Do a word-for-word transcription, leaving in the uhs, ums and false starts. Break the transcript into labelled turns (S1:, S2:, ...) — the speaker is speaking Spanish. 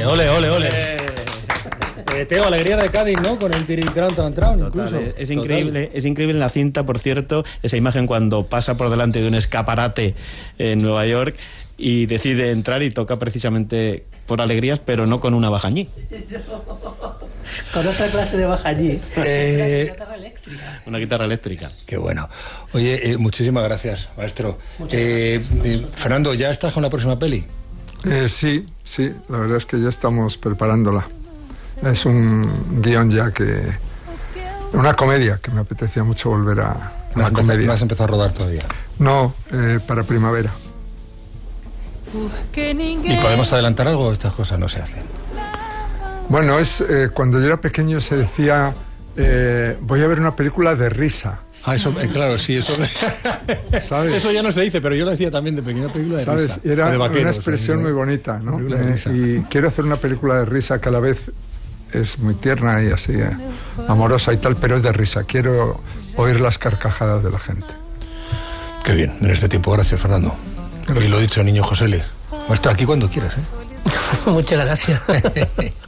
S1: ole, ole, ole. Eh, Teo, alegría de Cádiz, ¿no? Con el tiritran tran tran, incluso.
S2: Es increíble, es increíble en la cinta, por cierto, esa imagen cuando pasa por delante de un escaparate en Nueva York y decide entrar y toca precisamente por alegrías, pero no con una bajañí.
S3: Con otra clase de bajañí.
S4: Eh,
S3: Una guitarra eléctrica.
S2: Una guitarra eléctrica.
S4: Qué bueno. Oye, eh, muchísimas gracias, maestro. Eh, eh, Fernando, ¿ya estás con la próxima peli?
S5: Eh, sí, sí, la verdad es que ya estamos preparándola. Es un guión ya que... Una comedia, que me apetecía mucho volver a, a
S4: ¿No
S5: la
S4: has,
S5: comedia.
S4: empezado, ¿No has empezado a rodar todavía?
S5: No, eh, para primavera.
S4: ¿Y podemos adelantar algo? Estas cosas no se hacen.
S5: Bueno, es eh, cuando yo era pequeño se decía, eh, voy a ver una película de risa.
S4: Ah, eso, eh, claro, sí, eso...
S5: ¿Sabes?
S4: Eso ya no se dice, pero yo lo decía también de pequeña película de
S5: ¿Sabes?
S4: risa.
S5: Era
S4: de vaqueros,
S5: una expresión
S4: ¿eh?
S5: muy bonita, ¿no?
S4: Película de
S5: Eh,
S4: risa.
S5: y quiero hacer una película de risa que a la vez es muy tierna y así, eh, amorosa y tal, pero es de risa. Quiero oír las carcajadas de la gente.
S4: Qué bien, en este tiempo, gracias, Fernando. Y lo dicho, niño José Le. Maestro, aquí cuando quieras, ¿eh?
S3: Muchas gracias.